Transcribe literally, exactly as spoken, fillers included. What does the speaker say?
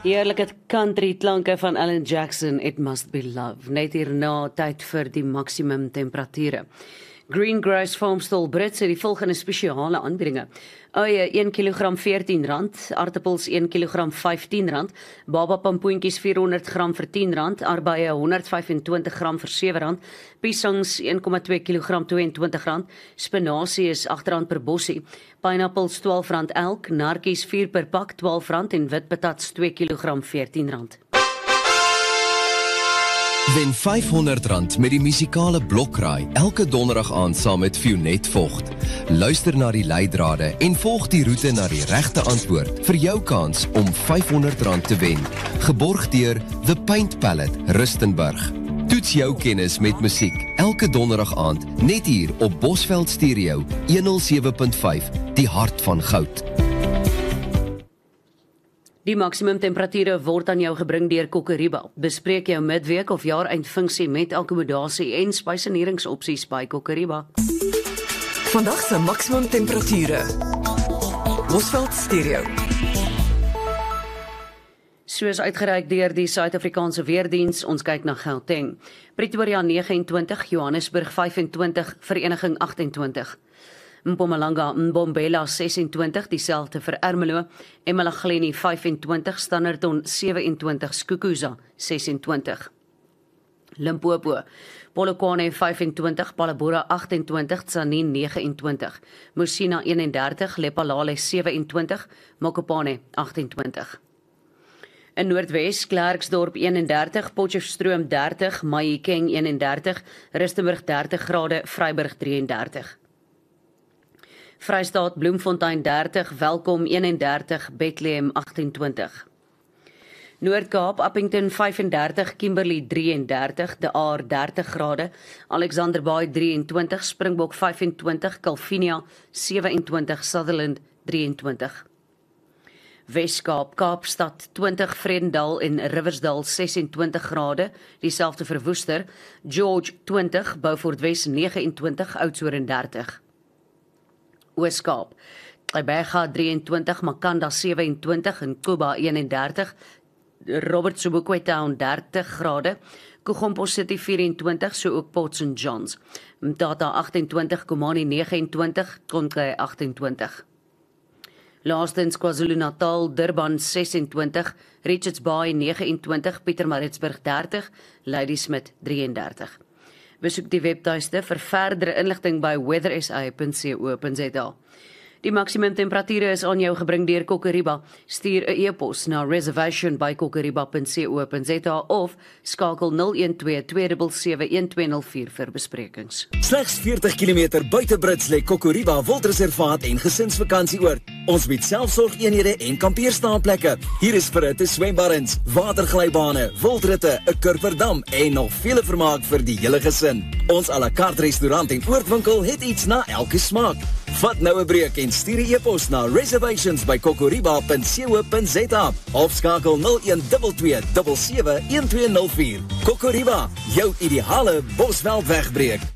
Heerlike country klanke van Alan Jackson, It Must Be Love. Net hierna tyd vir die maksimum temperature. Greengrass Farmstall Brits het die volgende spesiale aanbiedinge. Uie een kilogram veertien rand, aartappels een kilogram vyftien rand, baba pampoentjies vierhonderd gram vir tien rand, arbeie honderd vyfentwintig gram vir sewe rand, piesangs een komma twee kilogram tweeëntwintig rand, spinasie is agt rand per bossie, pineappels twaalf rand elk, narkies vier per pak twaalf rand en wit patats twee kilogram veertien rand. Wen vyfhonderd rand met die musikale blokraai elke donderdag aand saam met Fionet Vogt. Luister na die leidrade en volg die roete na die regte antwoord vir jou kans om vyfhonderd rand te wen. Geborg deur The Paint Palette, Rustenburg. Toets jou kennis met musiek elke donderdag aand net hier op Bosveld Stereo honderdsewe punt vyf, die hart van goud. Die maksimum temperature word aan jou gebring deur Kokoriba. Bespreek jou midweek of jaareindfunksie met akkommodasie en spyseneringsopsies by Kokoriba. Vandag se maksimum temperature. Bosveld Stereo. Soos uitgereik deur die Suid-Afrikaanse Weerdiens, ons kyk na Gauteng. Pretoria nege en twintig, Johannesburg vyf en twintig, Vereniging agt en twintig. Mpumalanga, Mbombela ses en twintig, dieselfde vir Ermelo, Emalahleni vyf en twintig, Standerton sewe en twintig, Skukuza ses en twintig. Limpopo, Polokwane vyf en twintig, Palabora agt en twintig, Tzaneen nege en twintig, Musina een en dertig, Lephalale sewe en twintig, Mokopane agt en twintig. In Noordwes, Klerksdorp een en dertig, Potchefstroom dertig, Mahikeng een en dertig, Rustenburg dertig grade, Vryburg drie en dertig. Vrystaat, Bloemfontein dertig, Welkom een en dertig, Bethlehem agt en twintig. Noord-Kaap, Appington vyf en dertig, Kimberley drie en dertig, De Aar dertig grade, Alexanderbaai drie en twintig, Springbok vyf en twintig, Calvinia sewe en twintig, Sutherland drie en twintig. Wes-Kaap, Kaapstad twintig, Vredendal en Riversdal ses en twintig grade, dieselfde vir Woester, George twintig, Beaufort Wes nege en twintig, Oudtshoorn dertig. Oos-Kaap, Gqeberha drie en twintig, Makanda sewe en twintig en Kuba een en dertig, Robert Sobukwe Town dertig grade, Kugompo City vyf en twintig, so ook Port Saint Johns, Mtata agt en twintig, Komani nege en twintig, Konkai agt en twintig. Laastens KwaZulu-Natal, Durban ses en twintig, Richards Bay nege en twintig, Pietermaritzburg dertig, Ladysmith drie en dertig. Besoek die webtuiste vir verdere inligting by weather s a punt co punt za. Die maksimum temperature is aan jou gebring deur Kokoriba. Stuur 'n e-pos na reservation by kokoriba punt co punt za of skakel nul een twee twee sewe sewe een twee nul vier vir besprekings. Slegs veertig kilometer buite Brits lê Kokoriba Wildreservaat en gesinsvakantieoord. Ons bied selfsorgeenhede en kampeerstaanplekke. Hier is verhitte swembaddens, waterglybane, wildritte, 'n kurverdam en nog vele vermaak vir die hele gesin. Ons à la carte restaurant en oordwinkel het iets na elke smaak. Vat nou 'n breek en stuur 'n e-pos na reservations by kokoriba punt co punt za of skakel nul een twee twee sewe sewe een twee nul vier. Kokoriba, jou ideale Bosveld wegbreek.